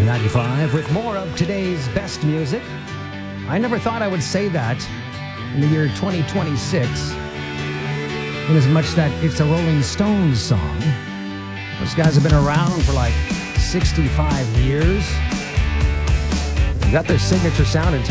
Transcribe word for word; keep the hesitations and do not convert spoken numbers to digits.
ninety-five with more of today's best music. I never thought I would say that in the year twenty twenty-six, in as much that it's a Rolling Stones song. Those guys have been around for like sixty-five years. They got their signature sound and